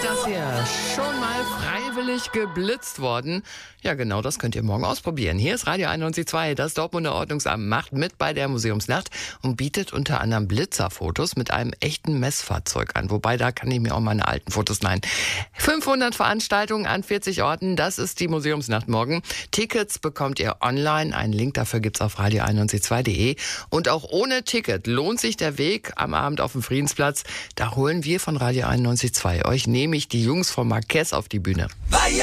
das hier schon mal freiwillig geblitzt worden? Ja, genau, das könnt ihr morgen ausprobieren. Hier ist Radio 91.2, das Dortmunder Ordnungsamt macht mit bei der Museumsnacht und bietet unter anderem Blitzerfotos mit einem echten Messfahrzeug an. Wobei, da kann ich mir auch meine alten Fotos leihen. 500 Veranstaltungen an 40 Orten, das ist die Museumsnacht morgen. Tickets bekommt ihr online, einen Link dafür gibt's auf radio912.de. Und auch ohne Ticket lohnt sich der Weg am Abend auf dem Friedensplatz. Da holen wir von Radio 91.2 euch nämlich die Jungs von Marquez auf die Bühne.